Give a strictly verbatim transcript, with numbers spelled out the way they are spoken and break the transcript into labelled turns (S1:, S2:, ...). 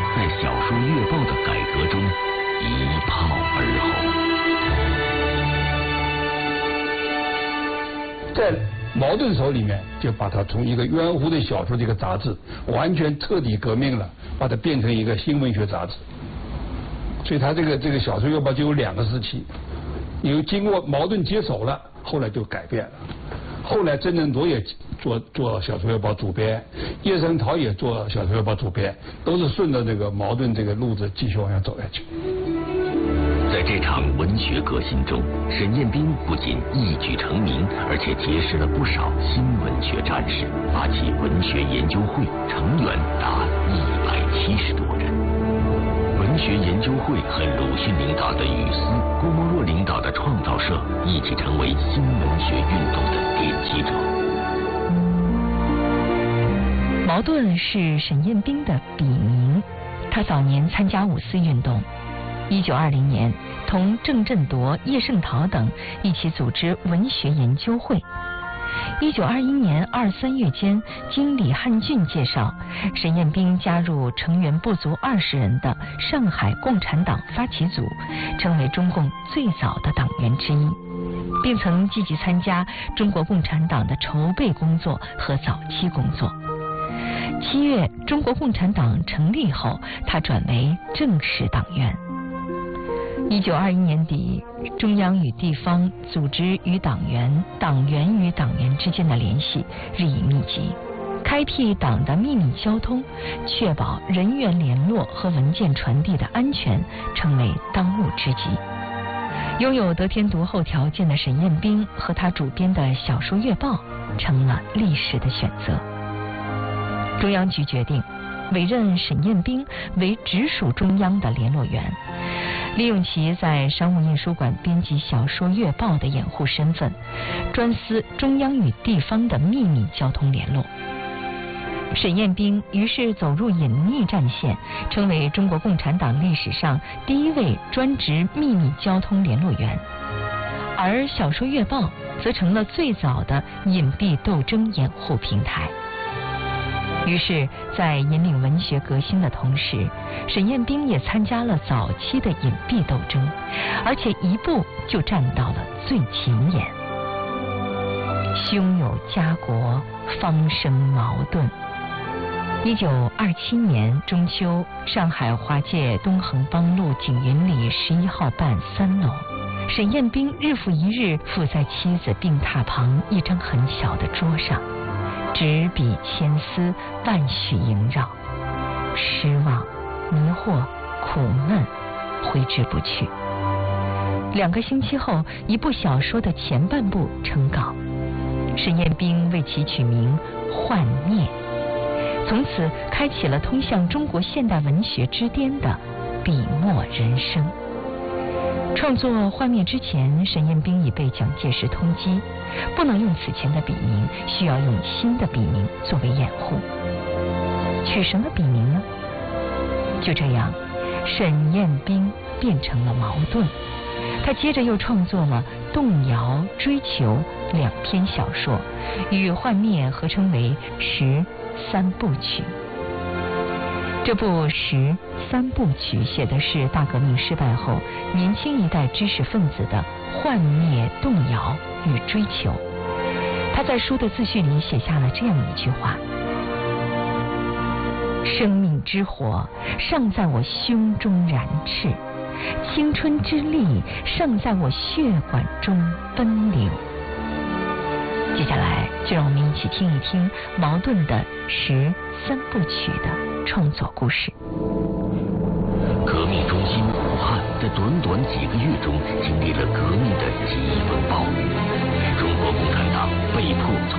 S1: 在小说月报的改革中一炮而红。
S2: 在茅盾手里面，就把它从一个冤乎的小说这个杂志，完全彻底革命了，把它变成一个新文学杂志。所以他这个这个小说月报就有两个时期，有经过茅盾接手了，后来就改变了。后来曾正铎也做做小说月报主编，叶圣陶也做小说月报主编，都是顺着这个茅盾这个路子继续往下走下去。
S1: 在这场文学革新中，沈雁冰不仅一举成名，而且结识了不少新文学战士，发起文学研究会，成员达一百七十多人。文学研究会和鲁迅领导的语丝、郭沫若领导的创造社一起成为新文学运动的奠基者。
S3: 茅盾是沈雁冰的笔名，他早年参加五四运动，一九二零年同郑振铎、叶圣陶等一起组织文学研究会。一九二一年二三月间，经李汉俊介绍，沈雁冰加入成员不足二十人的上海共产党发起组，成为中共最早的党员之一，并曾积极参加中国共产党的筹备工作和早期工作。七月，中国共产党成立后，他转为正式党员。一九二一年底，中央与地方组织与党员、党员与党员之间的联系日益密集，开辟党的秘密交通，确保人员联络和文件传递的安全，成为当务之急。拥有得天独厚条件的沈雁冰和他主编的小说月报成了历史的选择。中央局决定委任沈雁冰为直属中央的联络员，利用其在商务印书馆编辑小说月报的掩护身份，专司中央与地方的秘密交通联络。沈雁冰于是走入隐秘战线，成为中国共产党历史上第一位专职秘密交通联络员，而小说月报则成了最早的隐蔽斗争掩护平台。于是，在引领文学革新的同时，沈雁冰也参加了早期的隐蔽斗争，而且一步就站到了最前沿。兄友家国，方生矛盾。一九二七年中秋，上海华界东恒邦路景云里十一号半三楼，沈雁冰日复一日伏在妻子病榻旁一张很小的桌上，执笔千丝，万绪萦绕，失望、迷惑、苦闷挥之不去。两个星期后，一部小说的前半部成稿，沈雁冰为其取名《幻灭》，从此开启了通向中国现代文学之巅的笔墨人生。创作《幻灭》之前，沈雁冰已被蒋介石通缉，不能用此前的笔名，需要用新的笔名作为掩护。取什么笔名呢？就这样，沈雁冰变成了茅盾。他接着又创作了《动摇》《追求》两篇小说，与《幻灭》合称为十三部曲。这部《十三部曲》写的是大革命失败后年轻一代知识分子的幻灭、动摇与追求。他在书的自序里写下了这样一句话：生命之火尚在我胸中燃炽，青春之力尚在我血管中奔流。接下来就让我们一起听一听茅盾的《十三部曲》的创作故事。
S1: 革命中心武汉在短短几个月中经历了革命的极风暴雨，中国共产党被迫从